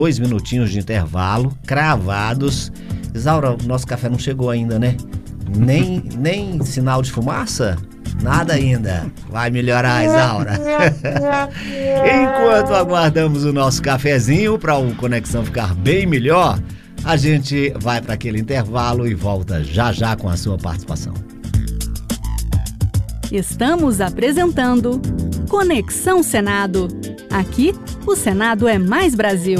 2 minutinhos de intervalo, cravados. Isaura, o nosso café não chegou ainda, né? Nem sinal de fumaça? Nada ainda. Vai melhorar, Isaura. Enquanto aguardamos o nosso cafezinho para o Conexão ficar bem melhor, a gente vai para aquele intervalo e volta já já com a sua participação. Estamos apresentando Conexão Senado. Aqui, o Senado é mais Brasil.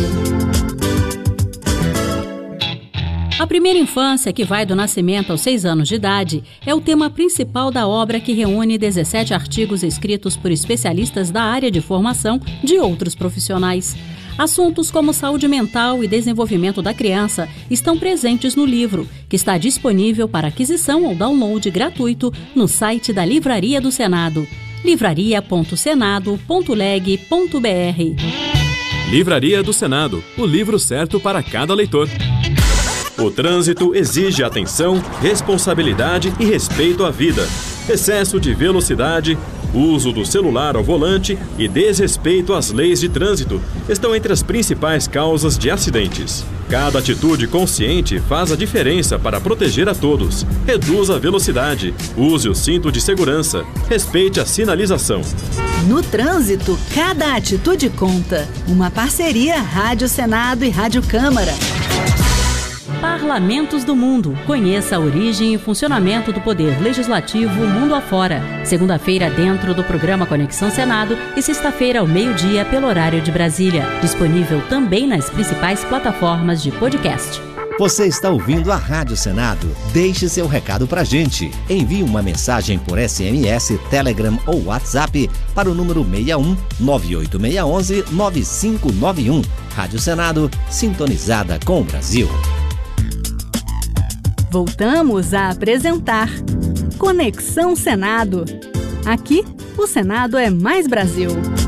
A primeira infância, que vai do nascimento aos 6 anos de idade, é o tema principal da obra que reúne 17 artigos escritos por especialistas da área de formação de outros profissionais. Assuntos como saúde mental e desenvolvimento da criança estão presentes no livro, que está disponível para aquisição ou download gratuito no site da Livraria do Senado, livraria.senado.leg.br. Livraria do Senado, o livro certo para cada leitor. O trânsito exige atenção, responsabilidade e respeito à vida. Excesso de velocidade, uso do celular ao volante e desrespeito às leis de trânsito estão entre as principais causas de acidentes. Cada atitude consciente faz a diferença para proteger a todos. Reduza a velocidade, use o cinto de segurança, respeite a sinalização. No trânsito, cada atitude conta. Uma parceria Rádio Senado e Rádio Câmara. Parlamentos do Mundo. Conheça a origem e funcionamento do Poder Legislativo mundo afora. Segunda-feira dentro do programa Conexão Senado e sexta-feira ao meio-dia pelo horário de Brasília. Disponível também nas principais plataformas de podcast. Você está ouvindo a Rádio Senado? Deixe seu recado pra gente. Envie uma mensagem por SMS, Telegram ou WhatsApp para o número 61 98611 9591. Rádio Senado, sintonizada com o Brasil. Voltamos a apresentar Conexão Senado. Aqui, o Senado é mais Brasil.